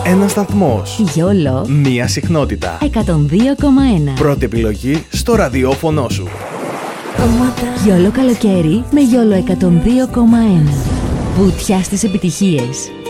Ένας σταθμός. YOLO. Μία συχνότητα. 102,1. Πρώτη επιλογή στο ραδιόφωνο σου. YOLO καλοκαίρι με YOLO 102,1. Βουτιά στις επιτυχίες.